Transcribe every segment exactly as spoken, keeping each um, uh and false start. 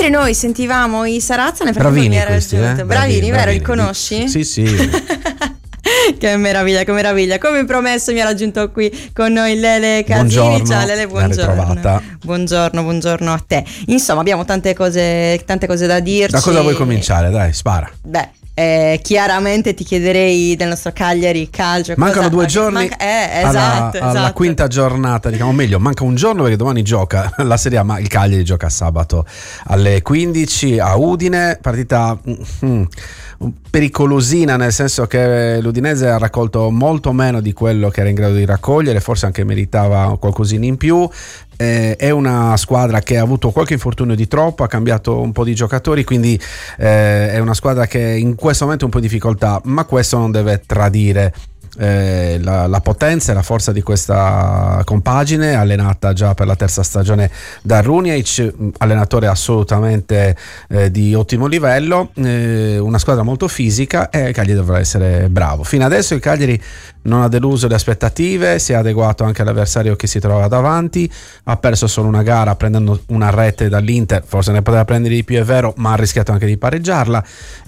Ieri noi sentivamo i Sarazza, nel frattempo bravini mi era questi, raggiunto. eh? Bravini, Bravini, vero? Li bravini. conosci? Sì, sì. Che meraviglia, che meraviglia. Come promesso mi ha raggiunto qui con noi Lele Casini. Buongiorno, Ciao Lele, ben ritrovata. buongiorno. Buongiorno, buongiorno a te. Insomma, abbiamo tante cose, tante cose da dirci. Da cosa vuoi cominciare? Dai, spara. Beh, eh, chiaramente ti chiederei del nostro Cagliari Calcio. Mancano cosa... due giorni Manca... eh, alla, esatto, alla esatto. quinta giornata, diciamo meglio, manca un giorno perché domani gioca la Serie A, ma il Cagliari gioca sabato alle quindici a Udine, partita mm, pericolosina, nel senso che l'Udinese ha raccolto molto meno di quello che era in grado di raccogliere, forse anche meritava qualcosina in più. Eh, è una squadra che ha avuto qualche infortunio di troppo, ha cambiato un po' di giocatori, quindi eh, è una squadra che in questo momento è un po' in difficoltà, ma questo non deve tradire Eh, la, la potenza e la forza di questa compagine, allenata già per la terza stagione da Runjaic, allenatore assolutamente eh, di ottimo livello, eh, una squadra molto fisica, e il Cagliari dovrà essere bravo. Fino adesso il Cagliari non ha deluso le aspettative, si è adeguato anche all'avversario che si trova davanti, ha perso solo una gara prendendo una rete dall'Inter, forse ne poteva prendere di più, è vero, ma ha rischiato anche di pareggiarla,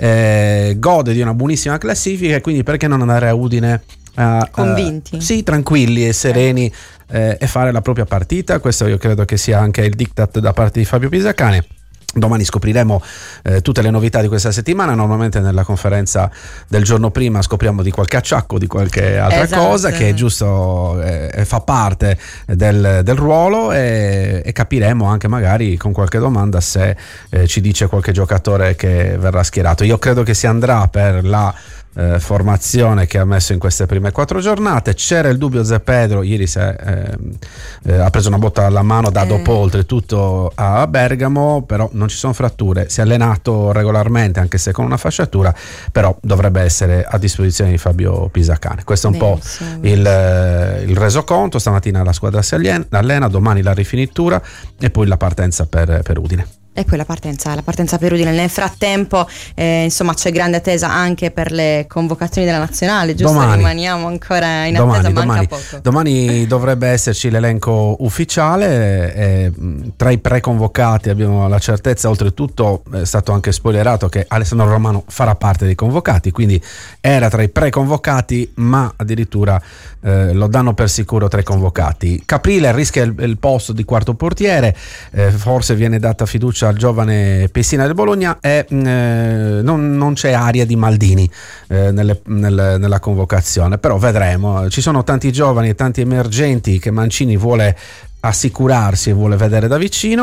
eh, gode di una buonissima classifica, e quindi perché non andare a Udine Uh, convinti? Uh, sì, tranquilli e sereni, eh, e fare la propria partita. Questo io credo che sia anche il diktat da parte di Fabio Pisacane. Domani scopriremo eh, tutte le novità di questa settimana. Normalmente nella conferenza del giorno prima scopriamo di qualche acciacco, di qualche altra esatto. cosa che è giusto, eh, fa parte del, del ruolo, e, e capiremo anche magari con qualche domanda se eh, ci dice qualche giocatore che verrà schierato. Io credo che si andrà per la Eh, formazione che ha messo in queste prime quattro giornate. C'era il dubbio Zé Pedro, ieri si è, eh, eh, ha preso una botta alla mano da eh. dopo oltretutto a Bergamo, però non ci sono fratture, si è allenato regolarmente anche se con una fasciatura, però dovrebbe essere a disposizione di Fabio Pisacane. Questo è un Benissimo. po' il, eh, il resoconto. Stamattina la squadra si allena, domani la rifinitura e poi la partenza per, per Udine. E poi la partenza, la partenza per Udine. Nel frattempo eh, insomma c'è grande attesa anche per le convocazioni della nazionale, giusto? Domani. Rimaniamo ancora in domani, attesa, manca domani, poco. Domani dovrebbe esserci l'elenco ufficiale, e, tra i preconvocati abbiamo la certezza, oltretutto è stato anche spoilerato che Alessandro Romano farà parte dei convocati, quindi era tra i preconvocati, ma addirittura eh, lo danno per sicuro tra i convocati. Caprile rischia il, il posto di quarto portiere, eh, forse viene data fiducia al giovane Pessina del Bologna, e eh, non, non c'è aria di Maldini eh, nelle, nel, nella convocazione, però vedremo. Ci sono tanti giovani e tanti emergenti che Mancini vuole assicurarsi e vuole vedere da vicino.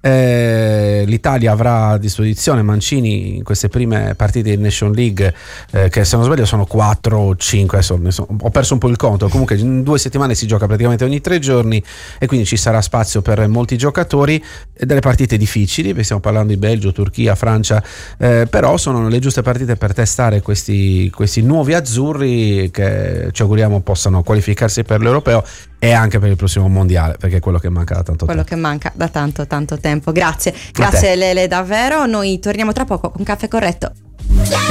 eh, l'Italia avrà a disposizione Mancini in queste prime partite di Nation League, eh, che se non sbaglio sono quattro o cinque, adesso ne so, ho perso un po' il conto, comunque in due settimane si gioca praticamente ogni tre giorni, e quindi ci sarà spazio per molti giocatori, e delle partite difficili, perché stiamo parlando di Belgio, Turchia, Francia, eh, però sono le giuste partite per testare questi, questi nuovi azzurri, che ci auguriamo possano qualificarsi per l'Europeo e anche per il prossimo mondiale, perché è quello che manca da tanto quello tempo. che manca da tanto tanto tempo. Grazie, grazie Lele, davvero. Noi torniamo tra poco con Caffè Corretto.